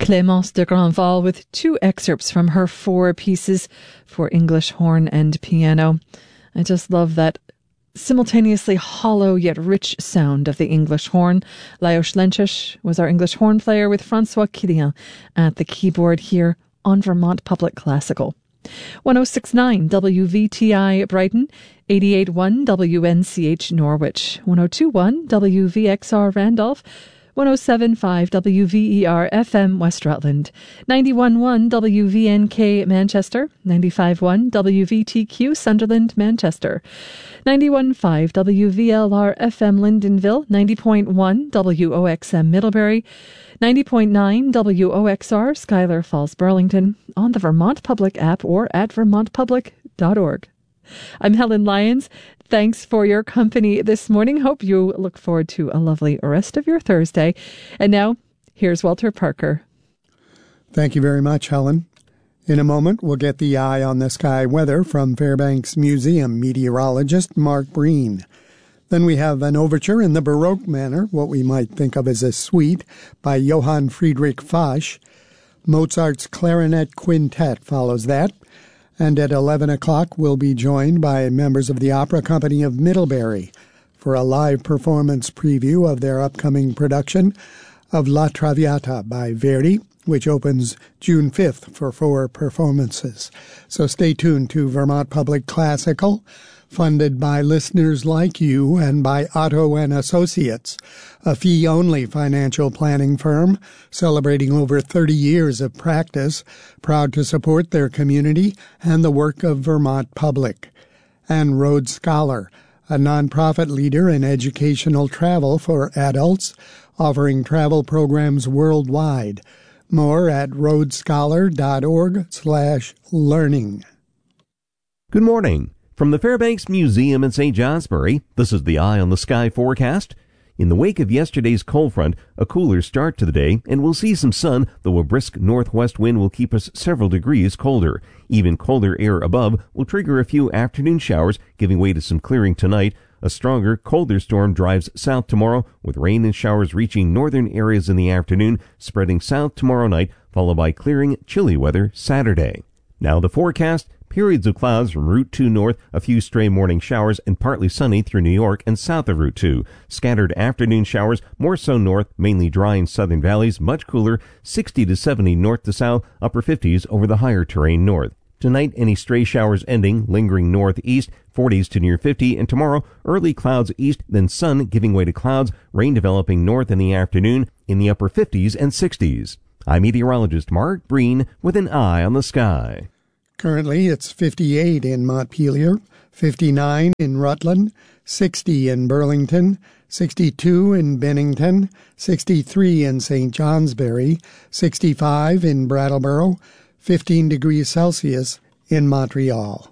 Clémence de Grandval with two excerpts from her four pieces for English horn and piano. I just love that simultaneously hollow yet rich sound of the English horn. Lajos Lenčiš was our English horn player with François Killian at the keyboard here on Vermont Public Classical. 106.9 WVTI Brighton, 88.1 WNCH Norwich, 102.1 WVXR Randolph, 107.5 WVER FM West Rutland, 91.1 WVNK Manchester, 95.1 WVTQ Sunderland Manchester, 91.5 WVLR FM Lyndonville, 90.1 WOXM Middlebury, 90.9 WOXR Schuyler Falls Burlington, on the Vermont Public app or at vermontpublic.org. I'm Helen Lyons. Thanks for your company this morning. Hope you look forward to a lovely rest of your Thursday. And now, here's Walter Parker. Thank you very much, Helen. In a moment, we'll get the eye on the sky weather from Fairbanks Museum meteorologist Mark Breen. Then we have an overture in the Baroque manner, what we might think of as a suite, by Johann Friedrich Fasch. Mozart's Clarinet Quintet follows that. And at 11 o'clock, we'll be joined by members of the Opera Company of Middlebury for a live performance preview of their upcoming production of La Traviata by Verdi, which opens June 5th for 4 performances. So stay tuned to Vermont Public Classical, funded by listeners like you and by Otto and Associates, a fee-only financial planning firm celebrating over 30 years of practice, proud to support their community and the work of Vermont Public. And Rhodes Scholar, a nonprofit leader in educational travel for adults, offering travel programs worldwide. More at rhodesscholar.org/learning. Good morning. From the Fairbanks Museum in St. Johnsbury, this is the Eye on the Sky forecast. In the wake of yesterday's cold front, a cooler start to the day, and we'll see some sun, though a brisk northwest wind will keep us several degrees colder. Even colder air above will trigger a few afternoon showers, giving way to some clearing tonight. A stronger, colder storm drives south tomorrow, with rain and showers reaching northern areas in the afternoon, spreading south tomorrow night, followed by clearing, chilly weather Saturday. Now the forecast. Periods of clouds from Route 2 north, a few stray morning showers, and partly sunny through New York and south of Route 2. Scattered afternoon showers, more so north, mainly dry in southern valleys, much cooler, 60 to 70 north to south, upper 50s over the higher terrain north. Tonight, any stray showers ending, lingering northeast, 40s to near 50, and tomorrow, early clouds east, then sun giving way to clouds, rain developing north in the afternoon, in the upper 50s and 60s. I'm meteorologist Mark Breen with an eye on the sky. Currently, it's 58 in Montpelier, 59 in Rutland, 60 in Burlington, 62 in Bennington, 63 in St. Johnsbury, 65 in Brattleboro, 15 degrees Celsius in Montreal.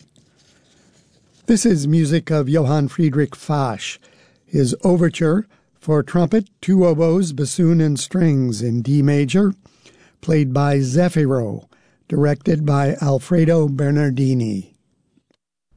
This is music of Johann Friedrich Fasch, his overture for trumpet, 2 oboes, bassoon, and strings in D major, played by Zeffiro, directed by Alfredo Bernardini.